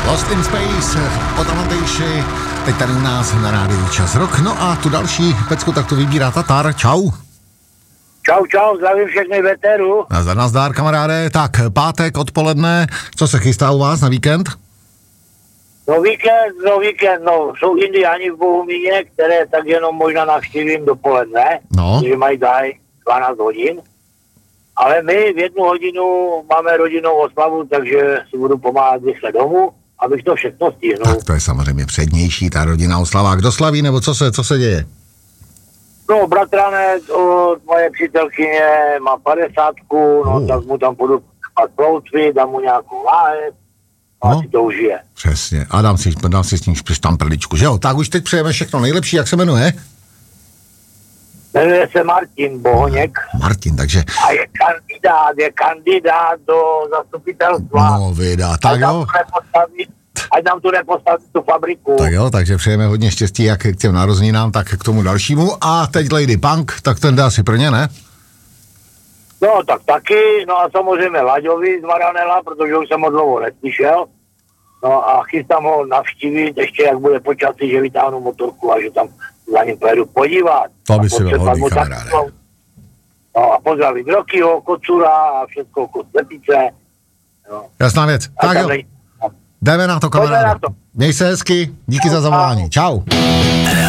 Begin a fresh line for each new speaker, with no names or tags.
Lost in Space od Amantejši, teď tady u nás na rádiu Čas Rock. No a tu další pecku tak to vybírá Tatar. Čau.
Čau, zdravím všechny veteru.
Nazdar, kamaráde. Tak, pátek odpoledne, co se chystá u vás na víkend?
No víkend, jsou indiáni v Bohumíně, které tak jenom možná navštívím dopoledne, protože mají dají 12 hodin. Ale my v 1 hodinu máme rodinnou oslavu, takže si budu pomáhat rychle domů, abych to všechno stihnul.
Tak to je samozřejmě přednější, ta rodinná oslava. Kdo slaví, nebo co se děje?
No, bratranec od moje přítelkyně má 50, tak mu tam půjdu ploutví, dám mu nějakou láhev, a si to užije.
Přesně, a dám si s ním tam prličku, že jo? Tak už teď přejeme všechno nejlepší, jak se jmenuje?
Jmenuje se Martin Bohoněk.
Martin, takže...
A je kandidát do zastupitelstva.
No vydá, tak jo.
Ať nám tu nepostaví tu fabriku.
Tak jo, takže přejeme hodně štěstí jak k těm narozeninám, tak k tomu dalšímu. A teď Lady Punk, tak ten dá si pro ně, ne?
No, tak taky, no a samozřejmě Laďovi z Maranela, protože už jsem ho dlouho neslyšel. No a chystám ho navštívit, ještě jak bude počasí, že vytáhnu motorku a že tam za ním pojedu podívat.
To by si byl hodný, kamaráde.
No a pozdravit Rockyho, Kocura a všechno okolo Slepice. No.
Jasná věc. Tak jo. Jdeme na to, kamaráde. Měj se hezky, díky za zavolání. Čau.